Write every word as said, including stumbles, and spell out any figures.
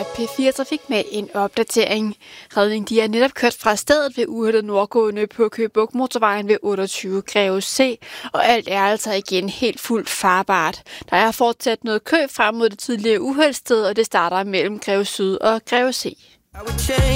P fire Trafik med en opdatering. Redning de er netop kørt fra stedet ved uheldet nordgående på Køge Bugt Motorvejen ved otteogtyve Greve C, og alt er altså igen helt fuldt farbart. Der er fortsat noget kø frem mod det tidligere uheldssted, og det starter mellem Greve Syd og Greve C.